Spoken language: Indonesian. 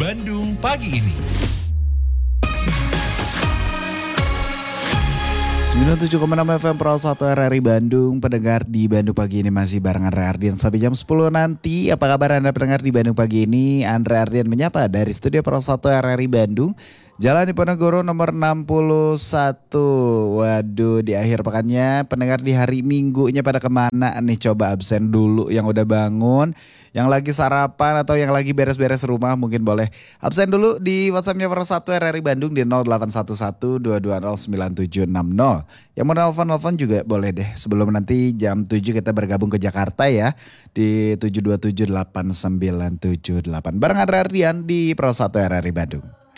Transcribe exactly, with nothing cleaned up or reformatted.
Bandung pagi ini. sembilan puluh tujuh koma enam F M Pro satu R R I Bandung. Pendengar di Bandung pagi ini masih bareng Andre Ardian sampai jam sepuluh nanti. Apa kabar Anda pendengar di Bandung pagi ini? Andre Ardian menyapa dari studio Pro satu R R I Bandung, Jalan Diponegoro nomor enam puluh satu. Waduh, di akhir pekannya pendengar di hari Minggunya pada kemana nih? Coba absen dulu yang udah bangun, yang lagi sarapan atau yang lagi beres-beres rumah mungkin boleh absen dulu di WhatsAppnya Pro satu R R I Bandung di nol delapan satu satu dua dua nol sembilan tujuh enam nol. Yang mau nelfon-nelfon juga boleh deh. Sebelum nanti jam tujuh kita bergabung ke Jakarta ya di tujuh dua tujuh delapan sembilan tujuh delapan. Bareng Andre Ardian di Pro satu R R I Bandung.